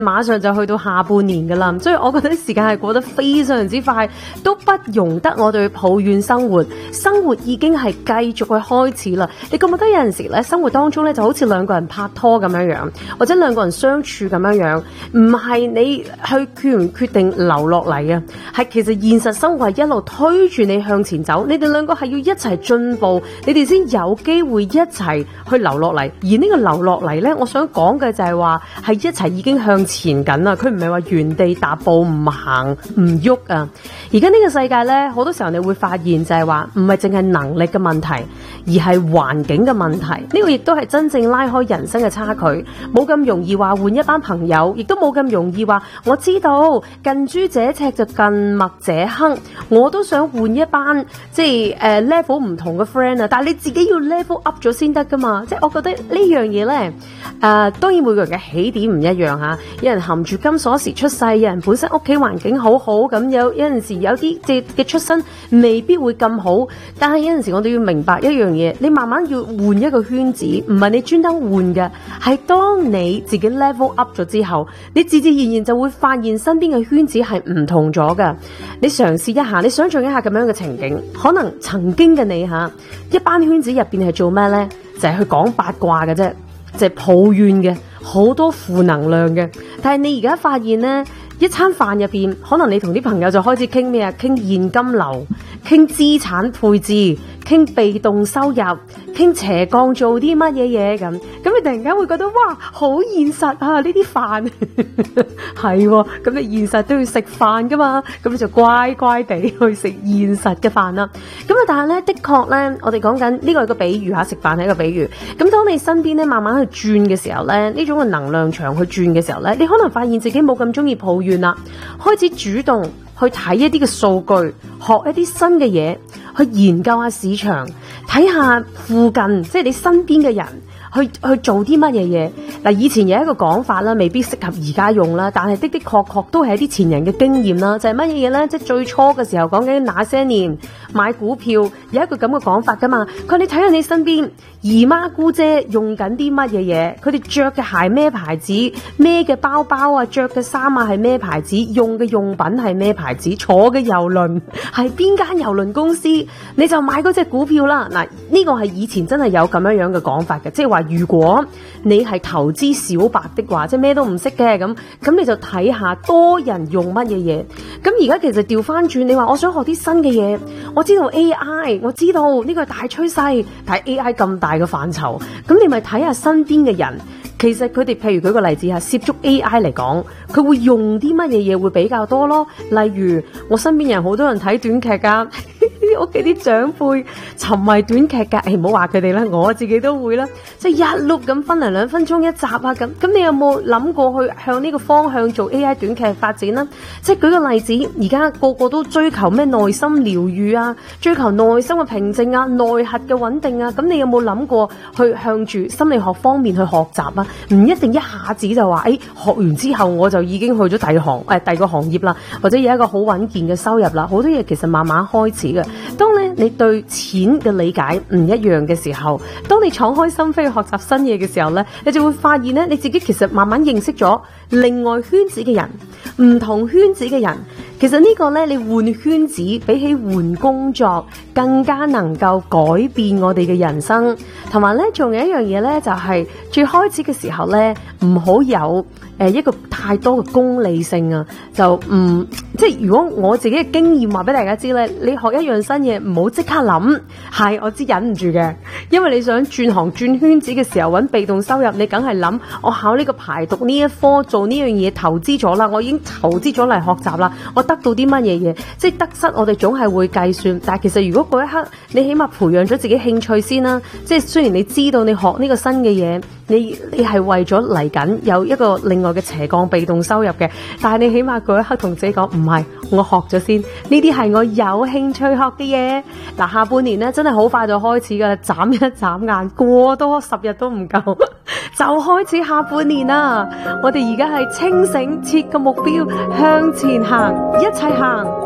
馬上就去到下半年噶啦，所以我覺得時間係過得非常之快，都不容得我哋去抱怨生活。生活已經係繼續去開始啦。你覺唔覺得有陣時咧，生活當中咧就好似兩個人拍拖咁樣樣，或者兩個人相處咁樣樣，唔係你去決唔決定留落嚟啊？係其實現實生活係一路推住你向前走，你哋兩個係要一齊進步，你哋先有機會一齊去留落嚟。而呢個留落嚟咧，我想講嘅就係話係一齊已經向前緊啦，佢唔係話原地踏步唔行唔喐啊！而家呢個世界呢，好多時候你會發現就係話唔係淨係能力嘅問題，而係環境嘅問題。呢個亦都係真正拉開人生嘅差距，冇咁容易話換一班朋友，亦都冇咁容易話我知道近朱者赤就近墨者黑，我都想換一班即係level 唔同嘅 friend 啊！但係你自己要 level up 咗先得噶嘛，即係我覺得呢樣嘢呢，當然每個人嘅起點唔一樣吓，有人含住金鎖匙出世，有人本身屋企環境好好，咁有陣時有啲即嘅出身未必會咁好，但係有陣時我哋要明白一樣嘢，你慢慢要換一個圈子，唔係你專登換嘅，係當你自己 level up 咗之後，你自自然然就會發現身邊嘅圈子係唔同咗㗎。你嘗試一下，你想象一下咁樣嘅情景，可能曾經嘅你吓，一班圈子入邊係做咩呢？就係去講八卦嘅啫，就係抱怨嘅，好多負能量嘅。但係你而家發現呢，一餐飯入邊，可能你同啲朋友就開始傾咩啊？傾現金流，傾資產配置，傾被動收入，傾斜槓做啲乜嘢嘢咁。咁你突然間會覺得哇，好現實啊！呢啲飯係喎，咁你現實都要食飯噶嘛，咁你就乖乖地去食現實嘅飯啦。咁啊，但係咧，的確咧，我哋講緊呢個係個比喻吓，食飯係一個比喻。咁當你身邊咧慢慢去轉嘅時候咧，呢種嘅能量場去轉嘅時候咧，你可能發現自己冇咁中意抱怨啦，開始主動去睇一啲嘅數據，學一啲新嘅嘢，去研究下市場，睇下附近即係你身邊嘅人。去做啲乜嘢嘢嗱？以前有一個講法啦，未必適合而家用啦，但係的確都係一啲前人嘅經驗啦。就係乜嘢嘢咧？即係最初嘅時候講緊那些年買股票，有一個咁嘅講法噶嘛。佢話你睇下你身邊姨媽姑姐用緊啲乜嘢嘢，佢哋着嘅鞋咩牌子，孭嘅包包啊，着嘅衫啊係咩牌子，用嘅用品係咩牌子，坐嘅郵輪係邊間郵輪公司，你就買嗰隻股票啦。嗱，呢個係以前真係有咁樣嘅講法嘅，即係話。如果你係投資小白的話，即係咩都唔識嘅咁你就睇下多人用乜嘢嘢。咁而家其實調翻轉，你話我想學啲新嘅嘢，我知道 AI， 我知道呢個係大趨勢，但係 AI 咁大嘅範疇，咁你咪睇下身邊嘅人，其實佢哋譬如舉個例子吓，涉足 AI 嚟講，佢會用啲乜嘢嘢會比較多咯。例如我身邊人好多人睇短劇噶。屋企啲長輩沉迷短劇㗎，唔好話佢哋啦，我自己都會啦，即係一碌咁分2分鐘一集啊咁你有冇諗過去向呢個方向做 AI 短劇發展啦？即係舉個例子，而家個個都追求咩內心療愈啊，追求內心嘅平靜啊，內核嘅穩定啊，咁你有冇諗過去向住心理學方面去學習啊？唔一定一下子就話學完之後我就已經去咗第二個行業啦，或者有一個好穩健嘅收入啦，好多嘢其實慢慢開始嘅。當咧你對錢嘅理解唔一樣嘅時候，當你敞開心扉去學習新嘢嘅時候咧，你就會發現咧，你自己其實慢慢認識咗另外圈子嘅人，唔同圈子嘅人。其實呢個咧，你換圈子比起換工作更加能夠改變我哋嘅人生。同埋咧，仲有一樣嘢咧，就係最開始嘅時候咧，唔好有一個太多嘅功利性啊，就唔即係如果我自己嘅經驗話俾大家知咧，你學一樣新嘢唔好即刻諗，係我知忍唔住嘅，因為你想轉行轉圈子嘅時候揾被動收入，你梗係諗我考呢個牌讀呢一科做呢樣嘢投資咗啦，我已經投資咗嚟學習啦，我得到啲乜嘢嘢，即係得失我哋總係會計算，但係其實如果嗰一刻你起碼培養咗自己興趣先啦，即係雖然你知道你學呢個新嘅嘢，你係為咗嚟緊有一個另外嘅斜槓被動收入嘅，但係你起碼嗰一刻同自己講唔係，我學咗先，呢啲係我有興趣學嘅嘢。嗱，下半年咧真係好快就開始噶啦，眨一眨眼過多10日都唔夠就開始下半年啦。我哋而家係清醒，設個目標向前行，一齊行。